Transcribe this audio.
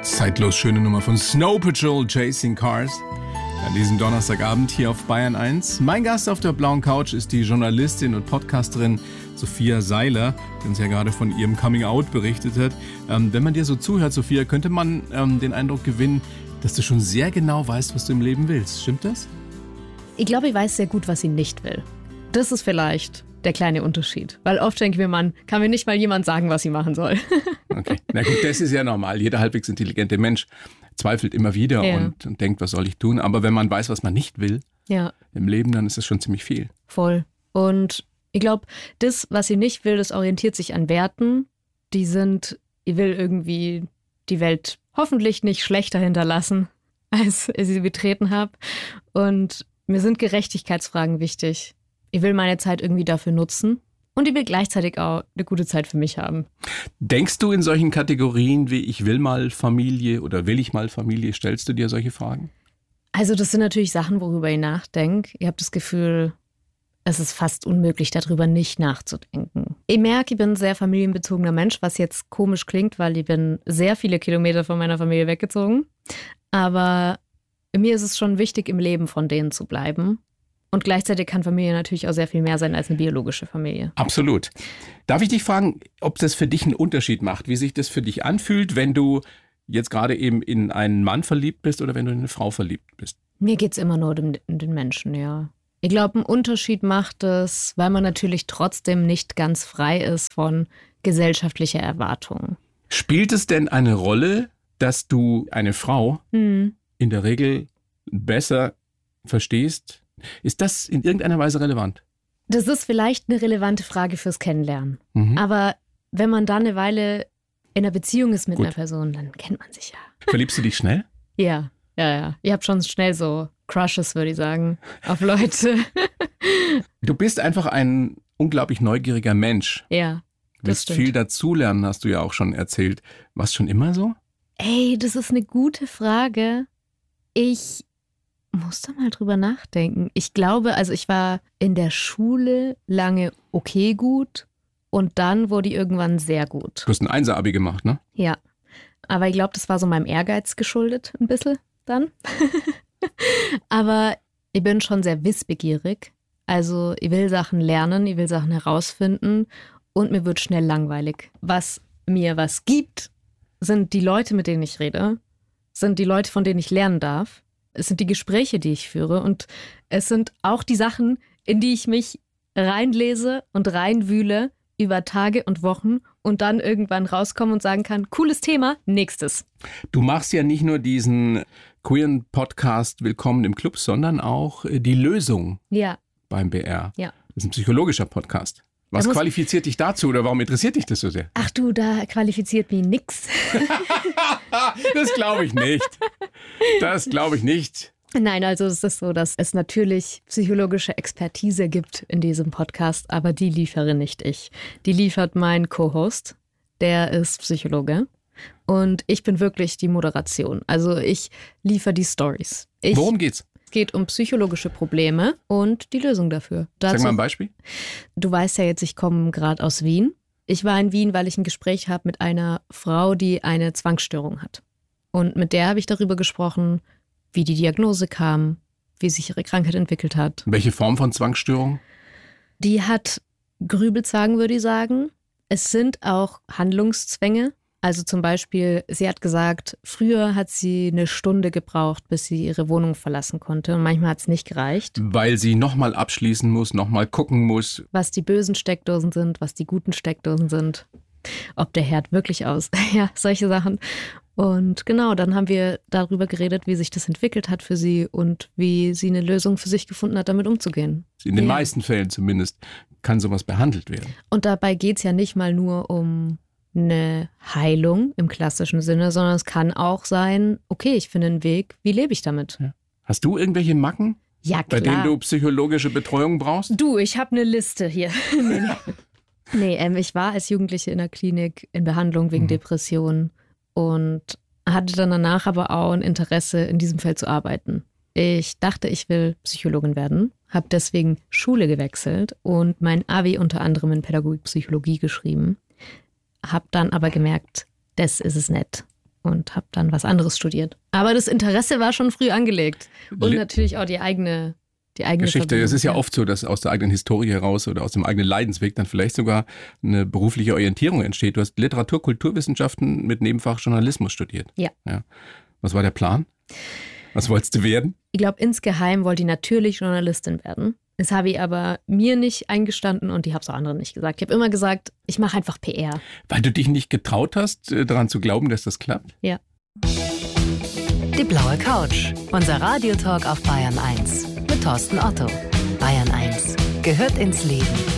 Zeitlos schöne Nummer von Snow Patrol, Chasing Cars. An diesem Donnerstagabend hier auf Bayern 1. Mein Gast auf der blauen Couch ist die Journalistin und Podcasterin Sophia Seiler, die uns ja gerade von ihrem Coming-out berichtet hat. Wenn man dir so zuhört, Sophia, könnte man den Eindruck gewinnen, dass du schon sehr genau weißt, was du im Leben willst. Stimmt das? Ich glaube, ich weiß sehr gut, was ich nicht will. Das ist vielleicht der kleine Unterschied. Weil oft denke ich mir, man kann mir nicht mal jemand sagen, was ich machen soll. Okay, na gut, das ist ja normal. Jeder halbwegs intelligente Mensch zweifelt immer wieder und denkt, was soll ich tun? Aber wenn man weiß, was man nicht will im Leben, dann ist das schon ziemlich viel. Voll. Und ich glaube, das, was ich nicht will, das orientiert sich an Werten. Die sind, ich will irgendwie die Welt hoffentlich nicht schlechter hinterlassen, als ich sie betreten habe. Und mir sind Gerechtigkeitsfragen wichtig. Ich will meine Zeit irgendwie dafür nutzen. Und ich will gleichzeitig auch eine gute Zeit für mich haben. Denkst du in solchen Kategorien wie ich will mal Familie oder will ich mal Familie? Stellst du dir solche Fragen? Also das sind natürlich Sachen, worüber ich nachdenke. Ich habe das Gefühl, es ist fast unmöglich, darüber nicht nachzudenken. Ich merke, ich bin ein sehr familienbezogener Mensch, was jetzt komisch klingt, weil ich bin sehr viele Kilometer von meiner Familie weggezogen. Aber mir ist es schon wichtig, im Leben von denen zu bleiben. Und gleichzeitig kann Familie natürlich auch sehr viel mehr sein als eine biologische Familie. Absolut. Darf ich dich fragen, ob das für dich einen Unterschied macht, wie sich das für dich anfühlt, wenn du jetzt gerade eben in einen Mann verliebt bist oder wenn du in eine Frau verliebt bist? Mir geht es immer nur um den Menschen, ja. Ich glaube, einen Unterschied macht es, weil man natürlich trotzdem nicht ganz frei ist von gesellschaftlicher Erwartung. Spielt es denn eine Rolle, dass du eine Frau in der Regel besser verstehst? Ist das in irgendeiner Weise relevant? Das ist vielleicht eine relevante Frage fürs Kennenlernen. Aber wenn man dann eine Weile in einer Beziehung ist mit einer Person, dann kennt man sich ja. Verliebst du dich schnell? Ja. Ich habe schon schnell so Crushes, würde ich sagen, auf Leute. Du bist einfach ein unglaublich neugieriger Mensch. Ja, Du willst viel dazulernen, hast du ja auch schon erzählt. War es schon immer so? Ey, das ist eine gute Frage. Ich muss da mal drüber nachdenken. Ich glaube, also ich war in der Schule lange okay gut und dann wurde ich irgendwann sehr gut. Du hast ein Einser-Abi gemacht, ne? Ja, aber ich glaube, das war so meinem Ehrgeiz geschuldet, ein bisschen dann. Aber ich bin schon sehr wissbegierig. Also ich will Sachen lernen, ich will Sachen herausfinden und mir wird schnell langweilig. Was mir was gibt, sind die Leute, mit denen ich rede, sind die Leute, von denen ich lernen darf. Es sind die Gespräche, die ich führe und es sind auch die Sachen, in die ich mich reinlese und reinwühle über Tage und Wochen und dann irgendwann rauskomme und sagen kann, cooles Thema, nächstes. Du machst ja nicht nur diesen queeren Podcast Willkommen im Club, sondern auch die Lösung beim BR. Ja. Das ist ein psychologischer Podcast. Was qualifiziert dich dazu oder warum interessiert dich das so sehr? Ach du, da qualifiziert mich nix. Das glaube ich nicht. Nein, also es ist so, dass es natürlich psychologische Expertise gibt in diesem Podcast, aber die liefere nicht ich. Die liefert mein Co-Host, der ist Psychologe und ich bin wirklich die Moderation. Also ich liefere die Stories. Worum geht's? Es geht um psychologische Probleme und die Lösung dafür. Sag mal ein Beispiel. Du weißt ja jetzt, ich komme gerade aus Wien. Ich war in Wien, weil ich ein Gespräch habe mit einer Frau, die eine Zwangsstörung hat. Und mit der habe ich darüber gesprochen, wie die Diagnose kam, wie sich ihre Krankheit entwickelt hat. Welche Form von Zwangsstörung? Die hat Grübelzwang, würde ich sagen. Es sind auch Handlungszwänge. Also zum Beispiel, sie hat gesagt, früher hat sie eine Stunde gebraucht, bis sie ihre Wohnung verlassen konnte. Und manchmal hat es nicht gereicht. Weil sie nochmal abschließen muss, nochmal gucken muss. Was die bösen Steckdosen sind, was die guten Steckdosen sind. Ob der Herd wirklich aus. Ja, solche Sachen. Und genau, dann haben wir darüber geredet, wie sich das entwickelt hat für sie und wie sie eine Lösung für sich gefunden hat, damit umzugehen. In den meisten Fällen zumindest kann sowas behandelt werden. Und dabei geht es ja nicht mal nur um eine Heilung im klassischen Sinne, sondern es kann auch sein, okay, ich finde einen Weg, wie lebe ich damit? Ja. Hast du irgendwelche Macken, bei denen du psychologische Betreuung brauchst? Du, ich habe eine Liste hier. Ich war als Jugendliche in der Klinik in Behandlung wegen Depressionen und hatte dann danach aber auch ein Interesse, in diesem Feld zu arbeiten. Ich dachte, ich will Psychologin werden, habe deswegen Schule gewechselt und mein Abi unter anderem in Pädagogik Psychologie geschrieben. Habe dann aber gemerkt, das ist es nicht. und habe dann was anderes studiert. Aber das Interesse war schon früh angelegt und natürlich auch die eigene Geschichte. Verbindung. Es ist ja oft so, dass aus der eigenen Historie heraus oder aus dem eigenen Leidensweg dann vielleicht sogar eine berufliche Orientierung entsteht. Du hast Literatur, Kulturwissenschaften mit Nebenfach Journalismus studiert. Ja. Was war der Plan? Was wolltest du werden? Ich glaube, insgeheim wollte ich natürlich Journalistin werden. Das habe ich aber mir nicht eingestanden und ich habe es auch anderen nicht gesagt. Ich habe immer gesagt, ich mache einfach PR. Weil du dich nicht getraut hast, daran zu glauben, dass das klappt? Ja. Die blaue Couch. Unser Radiotalk auf Bayern 1. Mit Thorsten Otto. Bayern 1 gehört ins Leben.